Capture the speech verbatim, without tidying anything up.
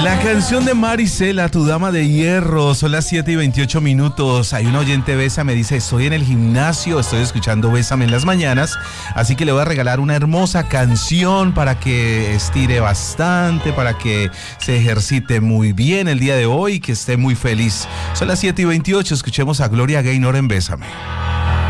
La canción de Maricela, Tu Dama de Hierro. Son las siete y veintiocho minutos. Hay un oyente, Besa, me dice: estoy en el gimnasio, estoy escuchando Bésame en las mañanas, así que le voy a regalar una hermosa canción para que estire bastante, para que se ejercite muy bien el día de hoy y que esté muy feliz. Son las siete y veintiocho, escuchemos a Gloria Gaynor en Bésame.